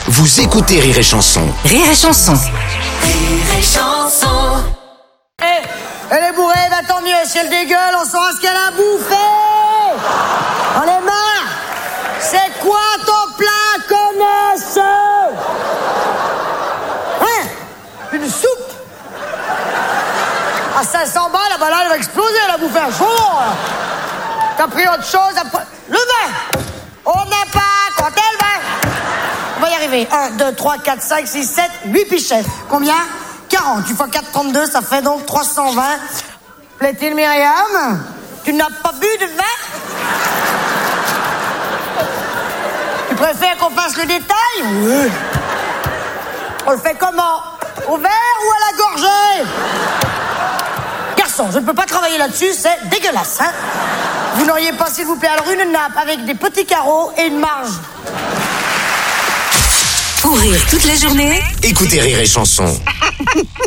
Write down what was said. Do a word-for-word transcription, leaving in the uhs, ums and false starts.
Vous écoutez Rire et Chanson. Rire et Chanson. Rire et Chanson. Eh, elle est bourrée, bah tant mieux, si elle dégueule, on saura ce qu'elle a bouffé. On est marre. C'est quoi ton plat, connasse? Hein? Une soupe? À cinq cents balles, la balade elle va exploser, elle a bouffé un jour. T'as pris autre chose après... Le vin. On n'a pas quand elle va. On va y arriver. un, deux, trois, quatre, cinq, six, sept, huit pichets. Combien? quarante. Tu fois quatre, trente-deux, ça fait donc trois cent vingt. Plaît-il, Myriam? Tu n'as pas bu de vin? Tu préfères qu'on fasse le détail? Oui. On le fait comment? Au verre ou à la gorgée? Garçon, je ne peux pas travailler là-dessus, c'est dégueulasse, hein? Vous n'auriez pas, s'il vous plaît, alors une nappe avec des petits carreaux et une marge. Pour rire toute la journée, Écoutez Rire et Chanson.